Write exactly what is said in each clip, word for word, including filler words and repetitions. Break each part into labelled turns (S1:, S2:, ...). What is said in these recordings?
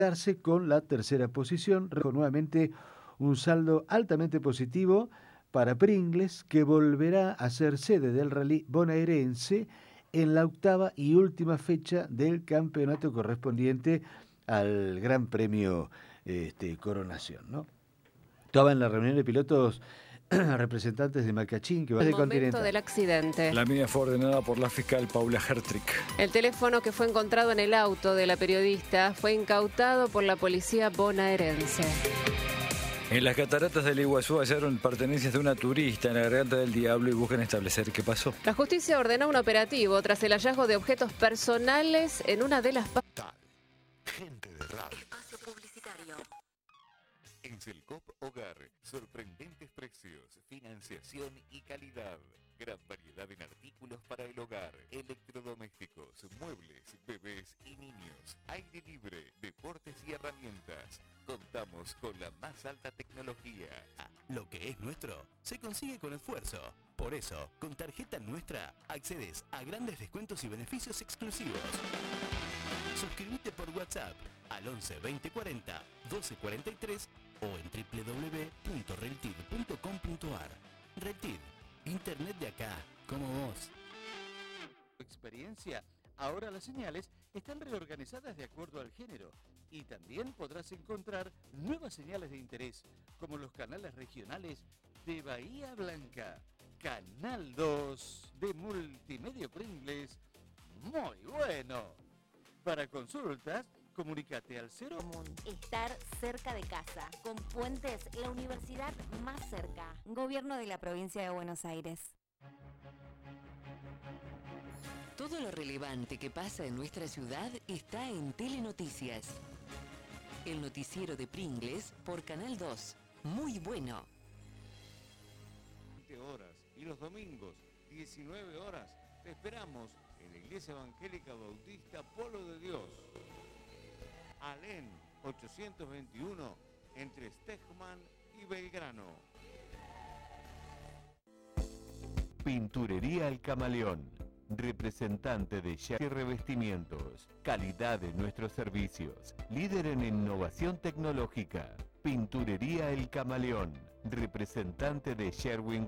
S1: quedarse con la tercera posición, con nuevamente un saldo altamente positivo para Pringles, que volverá a ser sede del rally bonaerense en la octava y última fecha del campeonato correspondiente al Gran Premio este, Coronación, ¿no? Estaba en la reunión de pilotos representantes de Macachín, que va
S2: El
S1: de
S2: momento
S1: Continental.
S2: del accidente.
S3: La mía fue ordenada por la fiscal Paula Hertrick.
S2: El teléfono que fue encontrado en el auto de la periodista fue incautado por la policía bonaerense.
S3: En las cataratas del Iguazú hallaron pertenencias de una turista en la Garganta del Diablo y buscan establecer qué pasó.
S2: La justicia ordenó un operativo tras el hallazgo de objetos personales en una de las...
S4: Tal. Gente de radio. Espacio publicitario. En Selcop Hogar, sorprendentes precios, financiación y calidad. Gran variedad en artículos para el hogar, electrodomésticos, muebles, bebés y niños, aire libre, deportes y herramientas. Contamos con la más alta tecnología.
S5: Lo que es nuestro se consigue con esfuerzo. Por eso, con tarjeta nuestra accedes a grandes descuentos y beneficios exclusivos. Suscríbete por WhatsApp al once veinte cuarenta doce cuarenta y tres o en doble u doble u doble u punto reltid punto com punto ar. Reltid, internet de acá, como vos.
S6: Experiencia. Ahora las señales están reorganizadas de acuerdo al género y también podrás encontrar nuevas señales de interés, como los canales regionales de Bahía Blanca. Canal dos de Multimedia Pringles. Muy bueno. Para consultas, comunícate al cero.
S7: Estar cerca de casa. Con Puentes, la universidad más cerca. Gobierno de la provincia de Buenos Aires.
S8: Todo lo relevante que pasa en nuestra ciudad está en Telenoticias. El noticiero de Pringles por Canal dos. Muy bueno.
S6: veinte horas y los domingos, diecinueve horas, te esperamos en la Iglesia Evangélica Bautista Polo de Dios. Alén ochocientos veintiuno, entre Stegman y Belgrano.
S9: Pinturería El Camaleón, representante de Sherry Revestimientos, calidad de nuestros servicios, líder en innovación tecnológica. Pinturería El Camaleón, representante de Sherwin.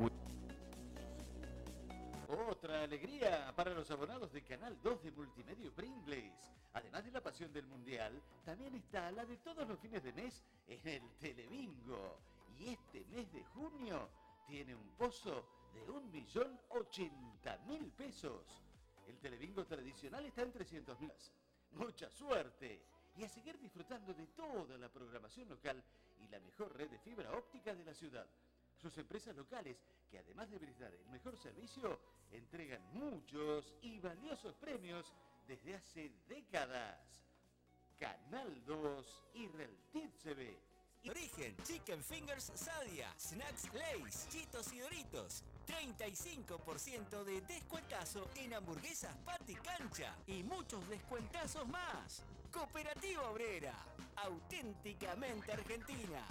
S6: Otra alegría para los abonados de Canal dos de Multimedia Pringles. Además de la pasión del Mundial, también está la de todos los fines de mes en el Telebingo. Y este mes de junio tiene un pozo de un millón ochenta mil pesos. El Telebingo tradicional está en trescientos mil. ¡Mucha suerte! Y a seguir disfrutando de toda la programación local y la mejor red de fibra óptica de la ciudad. Sus empresas locales, que además de brindar el mejor servicio, entregan muchos y valiosos premios desde hace décadas. Canal dos y Reltid T V.
S10: Origen, Chicken Fingers Sadia, Snacks Lays, Chitos y Doritos. treinta y cinco por ciento de descuentazo en hamburguesas Pati Cancha y muchos descuentazos más. Cooperativa Obrera, auténticamente argentina.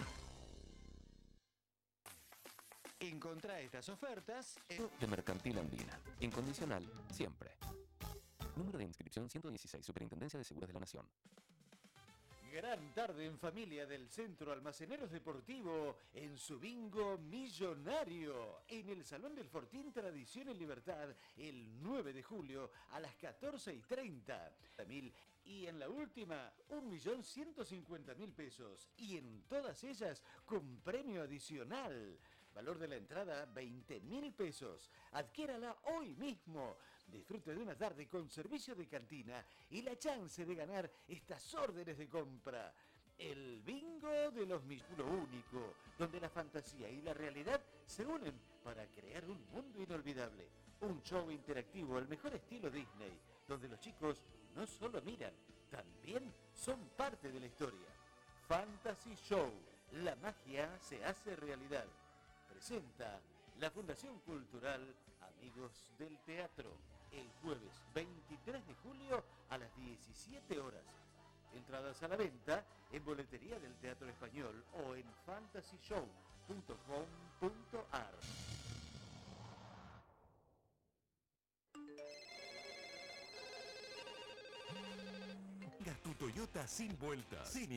S6: Encontrá estas ofertas en...
S11: de Mercantil Andina. Incondicional, siempre. Número de inscripción ciento dieciséis, Superintendencia de Seguros de la Nación.
S6: Gran tarde en familia del Centro Almaceneros Deportivo en su bingo millonario en el Salón del Fortín Tradición y Libertad el nueve de julio a las catorce y treinta. Y en la última, un millón ciento cincuenta mil pesos. Y en todas ellas con premio adicional. Valor de la entrada, veinte mil pesos. Adquiérala hoy mismo. Disfrute de una tarde con servicio de cantina y la chance de ganar estas órdenes de compra. El bingo de los millones único, donde la fantasía y la realidad se unen para crear un mundo inolvidable. Un show interactivo al mejor estilo Disney, donde los chicos no solo miran, también son parte de la historia. Fantasy Show, la magia se hace realidad. Presenta la Fundación Cultural Amigos del Teatro, el jueves veintitrés de julio a las diecisiete horas. Entradas a la venta en boletería del Teatro Español o en fantasy show punto com punto ar.
S4: Venga tu Toyota sin vueltas, sin